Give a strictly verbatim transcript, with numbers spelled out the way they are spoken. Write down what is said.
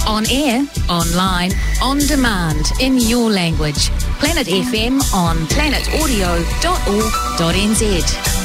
On air, online, on demand, in your language. Planet F M on planet audio dot org dot n z.